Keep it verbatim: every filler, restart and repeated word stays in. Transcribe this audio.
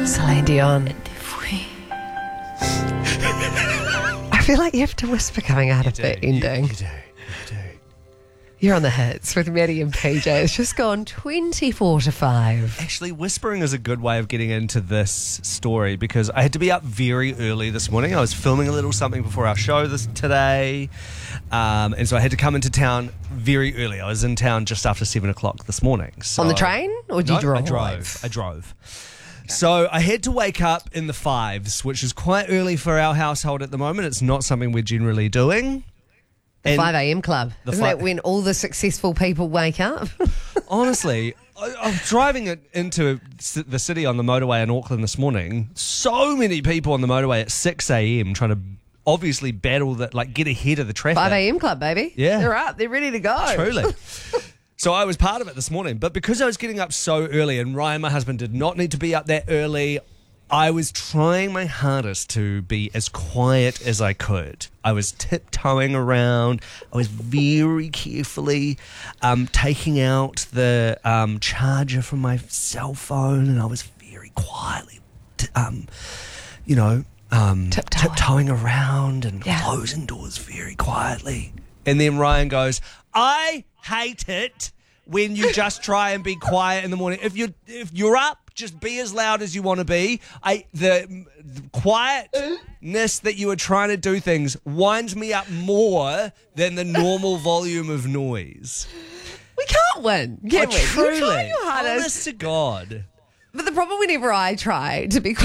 Celine Dion. I feel like you have to whisper coming out of that ending. You, you do. You do. You're on the hits with Maddie and P J. It's just gone twenty-four to five. Actually, whispering is a good way of getting into this story because I had to be up very early this morning. I was filming a little something before our show this today. Um, and so I had to come into town very early. I was in town just after seven o'clock this morning. So, On the train? Or did no, you drive? I drove. I drove. So I had to wake up in the fives, which is quite early for our household at the moment. It's not something we're generally doing. The five a.m. club. The Isn't fi- that when all the successful people wake up? Honestly, I, I was driving it into c- the city on the motorway in Auckland this morning. So many people on the motorway at six a.m. trying to obviously battle that, like get ahead of the traffic. five a.m. club, baby. Yeah. They're up. They're ready to go. Truly. So I was part of it this morning, but because I was getting up so early and Ryan, my husband, did not need to be up that early, I was trying my hardest to be as quiet as I could. I was tiptoeing around. I was very carefully um, taking out the um, charger from my cell phone, and I was very quietly, t- um, you know, um, Tiptoeing. tiptoeing around and Yeah. closing doors very quietly. And then Ryan goes, I hate it when you just try and be quiet in the morning. If you're, if you're up, just be as loud as you want to be. I the, the quietness that you are trying to do things winds me up more than the normal volume of noise. We can't win, can Oh, we? You're truly. trying your hardest. Honest to God. But the problem whenever I try to be